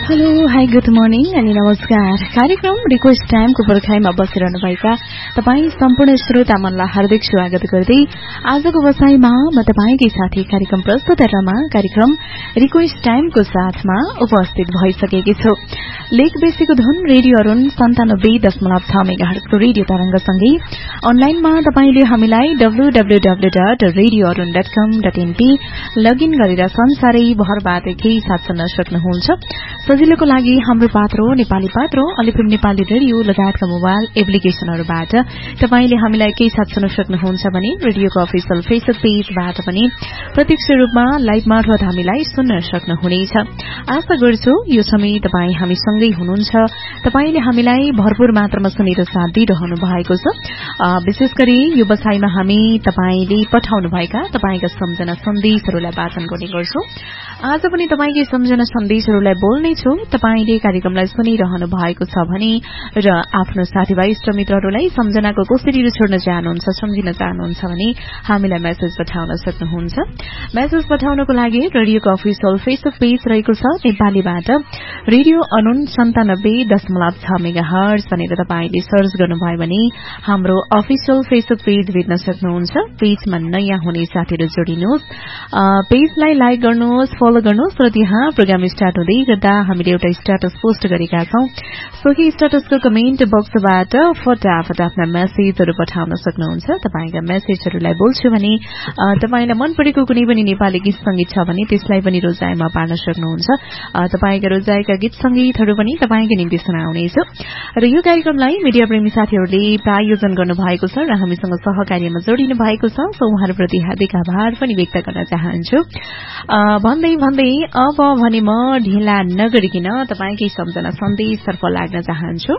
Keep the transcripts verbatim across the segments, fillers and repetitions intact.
Hello hi good morning अनि नमस्कार। कार्यक्रम रिक्वेस्ट टाइमको पर्खाइमा बसिरहनुभएका तपाईँ सम्पूर्ण श्रोता मनलाई हार्दिक स्वागत गर्दै आजको बसाईमा म तपाईँकै साथी कार्यक्रम प्रस्तुतरमा कार्यक्रम रिक्वेस्ट टाइमको साथमा उपस्थित भइसकेकी छु। लेक बेसीको धुन रेडियो अरुण सन्तानब्बे दशमलव छ मेगाहर्जको रेडियो तरंगसँगै अनलाइनमा तपाईँले हामीलाई W W W dot radio Arun dot कम डट एनपी लगइन गरेर संसारै भरबाट केही साथ सुन्न सक्नुहुन्छ। सजिलोको लागि हाम्रो पात्रो नेपाली पात्रो अलिपुर नेपाली रेडियो लगायतका मोबाइल एप्लिकेशनहरूबाट तपाईले हामीलाई केही साथ सुन्न सक्नुहुन्छ भने रेडियोको अफिसियल फेसबुक पेजबाट पनि प्रत्यक्ष रूपमा लाइभ मार्फत हामीलाई सुन्न सक्नुहुनेछ। आशा गर्छु यो समय तपाई हामीसँगै हुनुहुन्छ, तपाईले हामीलाई भरपूर मात्रामा सुनेर साथ दिइरहनु भएको छ। विशेष गरी यो बसाईमा हामी तपाईले पठाउनुभएका तपाईका सम्झना सन्देशहरूलाई वाचन गर्ने गर्छौं। आज पनि तपाईकै सम्झना सन्देशहरूलाई बोल्ने छु। तपाईले कार्यक्रमलाई सुनिरहनु भएको छ भने र आफ्नो साथीभाइ इष्टमित्रहरूलाई सम्झनाको कसरी छोड्न चाहनुहुन्छ, सम्झिन चाहनुहुन्छ भने हामीलाई मेसेज पठाउन सक्नुहुन्छ। मेसेज पठाउनको लागि रेडियोको अफिसियल फेसबुक पेज रहेको छ नेपालीबाट रेडियो अरुण सन्तानब्बे दशमलव छ मेगाहर्ज भनेर तपाईले सर्च गर्नुभयो भने हाम्रो अफिसियल फेसबुक पेज भेट्न सक्नुहुन्छ। पेजमा नयाँ हुने साथीहरू जोडिनुहोस्, पेजलाई लाइक गर्नुहोस्, फलो गर्नुहोस् र त्यहाँ प्रोग्राम स्टार्ट हुँदै गर्दा हामीले एउटा स्ट्याटस पोस्ट गरेका छौं। सोही स्ट्याटसको कमेन्ट बक्सबाट फटाफट आफ्ना मेसेजहरू पठाउन सक्नुहुन्छ। तपाईका मेसेजहरूलाई बोल्छु भने तपाईलाई मन परेको कुनै पनि नेपाली गीत संगीत छ भने त्यसलाई पनि रोजाइमा पार्न सक्नुहुन्छ। तपाईका रोजाइका गीत संगीतहरू पनि तपाईकै निम्ति सुनाउनेछु। र यो कार्यक्रमलाई मिडिया प्रेमी साथीहरूले प्रायोजन गर्नुभएको छ र हामीसँग सहकार्यमा जोडिनु भएको छ, सो उहाँहरूप्रति हार्दिक आभार पनि व्यक्त गर्न चाहन्छु। भन्दै भन्दै अब भने म ढिला नगरिकन तपाईकै सम्झना सन्देशतर्फ लाग्न चाहन्छु।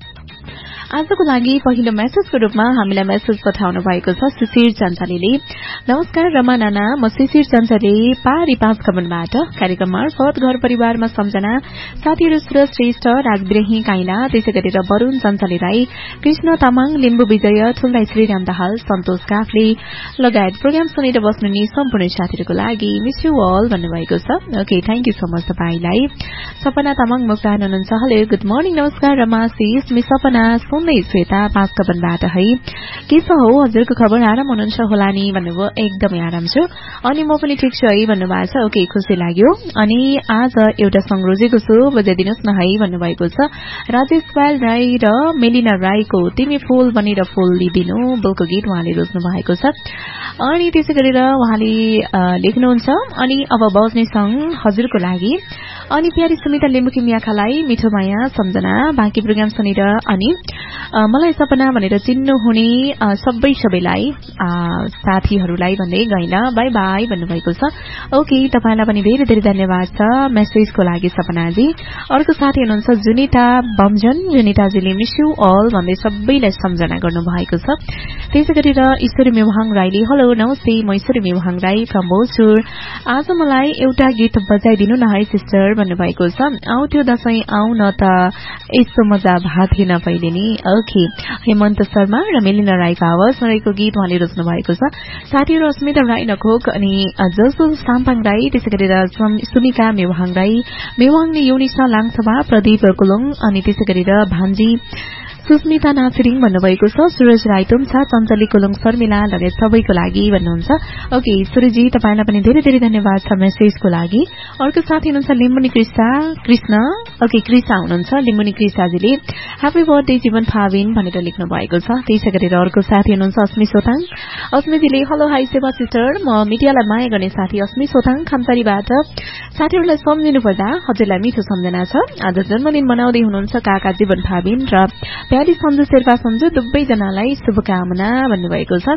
आजको लागि पहिलो मेसेजको रूपमा हामीलाई मेसेज पठाउनु भएको छ शिशिर चञ्चलीले। नमस्कार रमा नाना, म शिशिर चञ्चली पारी पाँच कमनबाट कार्यक्रम मार्फत घर परिवारमा सम्झना साथीहरू सुरज श्रेष्ठ, राजविरही काइला, त्यसै गरेर वरूण चञ्चली राई, कृष्ण तामाङ, लिम्बु विजय, ठुल्दाई श्रीराम दाहाल, सन्तोष काफ्ले लगायत प्रोग्राम सुनेर बस्नुहुने सम्पूर्ण साथीहरूको लागि मिस यू अल भन्नुभएको छ। Okay, thank you so much तपाईलाई। सपना तामाङ मुक्तान हुनुहुन्छ। हेलो गुड मर्निङ, नमस्कार रमा sis, मिस सपना सुन्दै श्वेता पाँच कपनबाट है। के छ हो हजुरको खबर, आराम हुनुहुन्छ होला नि भन्नुभयो। एकदमै आराम छु अनि म पनि ठिक छु है भन्नुभएको छ। ओके, खुसी लाग्यो। अनि आज एउटा सङ्ग रोजेको छु, बजाइदिनुहोस् न है भन्नुभएको छ। राजेश पाल राई र मेलिना राईको तिमी फूल बनेर फूल लिदिनु बोलको गीत उहाँले रोज्नु भएको छ। अनि त्यसै गरेर उहाँले लेख्नुहुन्छ अनि अब बज्ने सङ्ग हजुरको लागि अनि प्यारी सुमिता लिम्बुकी मियाखालाई मिठो माया सम्झना बाँकी प्रोग्राम सुनेर अनि मलाई सपना भनेर चिन्नु हुने सबै सबैलाई साथीहरूलाई भन्दै गैन बाई बाई भन्नुभएको छ। ओके, तपाईलाई पनि धेरै धेरै धन्यवाद छ मेसेजको लागि सपनाजी। अर्को साथी हुनुहुन्छ जुनिता बमजन, जुनिताजीले मिस यू अल भन्दै सबैलाई सम्झना गर्नुभएको छ। त्यसै गरेर ईश्वरी मेवाङ राईले हेलो नमस्ते, म ईश्वरी मेवाङ राई फ्रम भोजपुर, आज मलाई एउटा गीत बजाइदिनु न है सिस्टर भन्नुभएको छ। आउँथ्यो दशैं आउन त यस्तो मजा भाथेन पहिले नि। ओके, हेमन्त शर्मा र मेलिना राईको आवाजमा रहेको गीत उहाँले रोज्नु भएको छ। साथीहरू अस्मिता राई नखोक अनि जसो साम्पाङ राई, त्यसै गरेर सुमिका मेवाङ राई, मेवाङले युनिसा लाङसभा, प्रदीप कुलुङ अनि त्यसै गरेर भान्जी सुस्मिता नासिरिङ भन्नुभएको छ। सूरज राई तुमछा, चञ्चली कुलुङ शर्मिला लगायत सबैको लागि भन्नुहुन्छ। ओके सूरजी, तपाईलाई पनि धेरै धेरै धन्यवाद छ मेसेजको लागि। अर्को साथी हुनुहुन्छ लिम्बुनी कृष्णा कृष्ण ओके कृष्णा हुनुहुन्छ। लिम्बुनी कृष्णाजीले ह्यापी बर्थडे जीवन फाबिन भनेर लेख्नु भएको छ। त्यसै गरेर अर्को साथी हुनुहुन्छ अस्मी सोताङ। अस्मीजीले हेलो हाई सेवा सिस्टर, म मिडियालाई माया गर्ने साथी अस्मी सोताङ खामसारीबाट। साथीहरूलाई सम्झिनु पर्दा हजुरलाई मिठो सम्झना छ। आज जन्मदिन मनाउँदै हुनुहुन्छ काका जीवन फाबिन र प्यारी सन्जु शेर्पा सन्जु, दुवैजनालाई शुभकामना भन्नुभएको छ।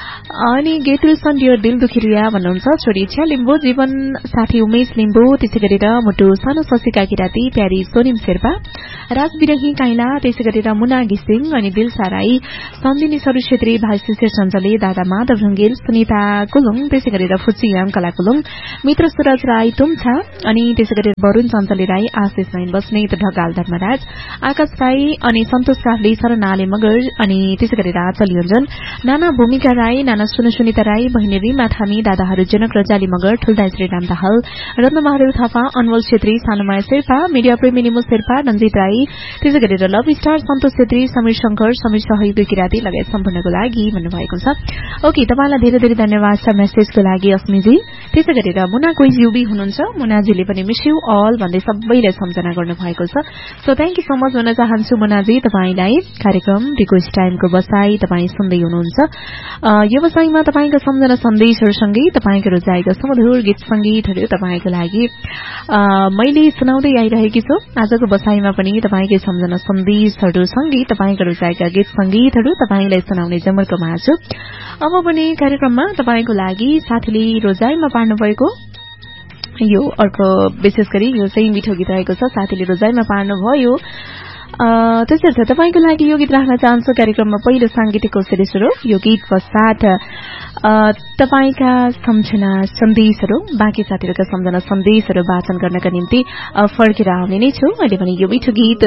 अनि गेटुसन डियर दिल दुखिरिया भन्नुहुन्छ। छोरी इच्छा लिम्बू, जीवन साथी उमेश लिम्बू, त्यसै गरेर मुटु सानो शशिका किराती, प्यारी सोनिम शेर्पा, राजबिरही काइला, त्यसै गरेर मुना घिसिङ अनि दिलसा राई, सन्दिनी सरू छेत्री, भाइ शिशिर चञ्चले, दादा माधव ढुङ्गेल, सुनिता कुलुङ, त्यसै गरेर फुचियाम कला कुलुङ, मित्र सुरज राई तुम्छा अनि त्यसै गरेर वरुण चञ्चले राई, आशिष नाइन बस्नेत, ढकाल धर्मराज, आकाश राई अनि सन्तोष काफले, शरणाले मगर अनि त्यसै गरेर आचल योजन, नाना भूमिका राई, नाना सुनिता राई, बहिनी रिमा थामी, दादाहरू जनक रजाली मगर, ठुल्दा श्रीराम दाहाल, रत्नबहादुर थापा, अनमोल छेत्री, सानुमाया शेर्पा, मिडिया प्रेमी निमु शेर्पा, रञ्जित राई, त्यसै गरेर लभ स्टार सन्तोष छेत्री, समीर शंकर, समीर सहयोगी किराती लगायत सम्पूर्णको लागि भन्नुभएको छ। ओके, तपाईलाई धेरै धेरै धन्यवाद छ मेसेजको लागि अस्मिजी। त्यसै गरेर मुना कोइज युबी हुनुहुन्छ, मुनाजीले पनि मिस यू अल भन्दै सबैलाई सम्झना गर्नुभएको छ। So thank you so much भन्न चाहन्छु मुनाजी, तपाईलाई कार्यक्रम रिक्वेस्ट टाइमको बसाई तपाईँ सुन्दै हुनुहुन्छ। यो बसाईमा तपाईँको सम्झना सन्देशहरूसँगै तपाईँको रोजाइका सुमधुर गीत संगीतहरू तपाईँको लागि मैले सुनाउँदै आइरहेकी छु। आजको बसाईमा पनि तपाईँकै सम्झना सन्देशहरूसँगै तपाईँको रोजाइका गीत संगीतहरू तपाईँलाई सुनाउने जमर्कोमा छु। अब पनि कार्यक्रममा तपाईँको लागि साथीले रोजाइमा पार्नु भएको यो अर्को विशेष गरी यो चाहिँ मिठो गीत रहेको छ। साथीले रोजाइमा पार्नुभयो त्यसर्थ तपाईँको लागि यो गीत राख्न चाहन्छु कार्यक्रममा। पहिलो सांगीतिक कोसिस सुरु, यो गीत पश्चात तपाईँका सम्झना सन्देशहरू, बाँकी साथीहरूका सम्झना सन्देशहरू वाचन गर्नका निम्ति फर्केर आउने नै छु। अहिले पनि यो मिठो गीत